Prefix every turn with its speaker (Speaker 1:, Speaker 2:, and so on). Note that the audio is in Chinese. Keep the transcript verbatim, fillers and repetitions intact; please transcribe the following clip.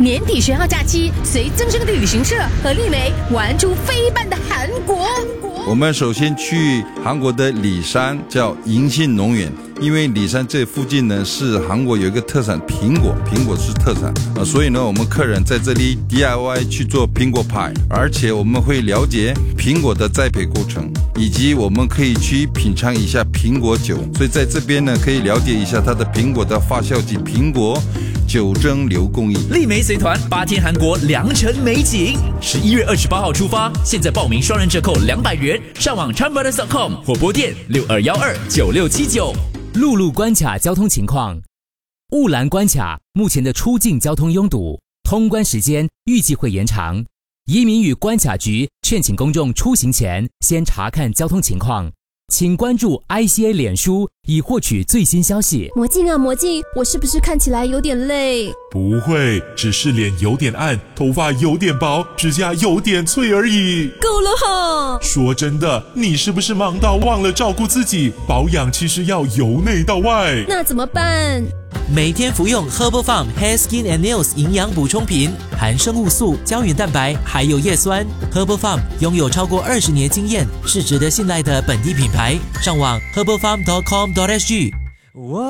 Speaker 1: 年底学号假期，随增生的旅行社和丽梅玩出飞半的韩国。
Speaker 2: 我们首先去韩国的里山，叫银杏农园。因为里山这附近呢是韩国有一个特产苹果，苹果是特产啊，所以呢我们客人在这里 D I Y 去做苹果派，而且我们会了解苹果的栽培过程，以及我们可以去品尝一下苹果酒，所以在这边呢可以了解一下它的苹果的发酵及苹果酒蒸馏工艺。
Speaker 3: 丽梅随团八天韩国良辰美景，十一月二十八号出发，现在报名双人折扣两百元，上网 chan brothers dot com 或拨电六二一二九六七九。
Speaker 4: 陆路关卡交通情况：雾兰关卡目前的出境交通拥堵，通关时间预计会延长。移民与关卡局劝请公众出行前先查看交通情况，请关注 I C A 脸书以获取最新消息。
Speaker 5: 魔镜啊魔镜，我是不是看起来有点累？
Speaker 6: 不会，只是脸有点暗，头发有点薄，指甲有点脆而已。
Speaker 5: 够了哈！
Speaker 6: 说真的，你是不是忙到忘了照顾自己？保养其实要由内到外。
Speaker 5: 那怎么办？
Speaker 7: 每天服用 Herbal Farm Hair Skin and Nails 营养补充品，含生物素、胶原蛋白，还有叶酸。Herbal Farm 拥有超过二十年经验，是值得信赖的本地品牌。上网 herbal farm dot com dot s g。